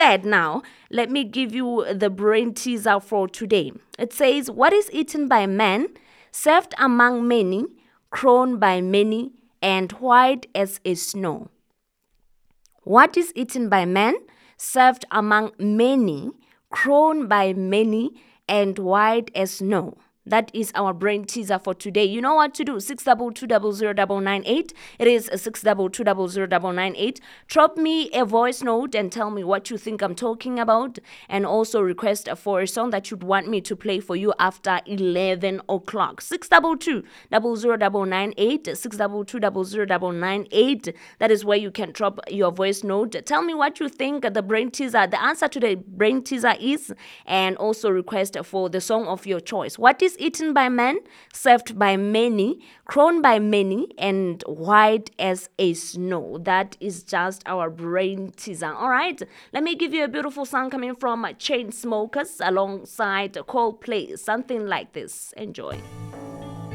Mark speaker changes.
Speaker 1: Instead, now, let me give you the brain teaser for today. It says, what is eaten by man, served among many, crowned by many, and white as a snow? What is eaten by man, served among many, crowned by many, and white as snow? That is our brain teaser for today. You know what to do. 622000998. It is 622000998. Drop me a voice note and tell me what you think I'm talking about, and also request for a song that you'd want me to play for you after 11 o'clock. 622000998. 622000998. That is where you can drop your voice note. Tell me what you think the brain teaser, the answer to the brain teaser is, and also request for the song of your choice. What is eaten by man, served by many, crowned by many, and white as a snow? That is just our brain teaser. All right, let me give you a beautiful song coming from Chainsmokers alongside Coldplay. Something like this. Enjoy.